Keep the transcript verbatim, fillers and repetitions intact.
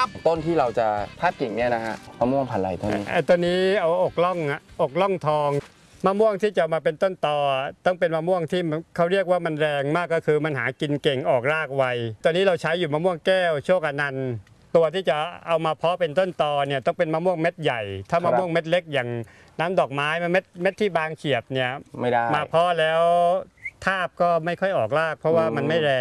ต้นที่เราจะทาบกิ่งเนี่ยนะฮะมะม่วงพันธุ์อะไรต้นนี้ไอ้ตัวนี้เอาอกล่องอะอกล่องทองมะม่วงที่จะมาเป็นต้นตอต้องเป็นมะม่วงที่เขาเรียกว่ามันแรงมากก็คือมันหากินเก่งออกรากไวตอนนี้เราใช้อยู่มะม่วงแก้วโชคอนันต์ตัวที่จะเอามาเพาะเป็นต้นตอเนี่ยต้องเป็นมะม่วงเม็ดใหญ่ถ้ามะม่วงเม็ดเล็กอย่างน้ำดอกไม้มันเม็ดเม็ดที่บางเฉียบเนี่ยไม่ได้มาเพาะแล้วทาบก็ไม่ค่อยออกรากเพราะว่ามันไม่แรง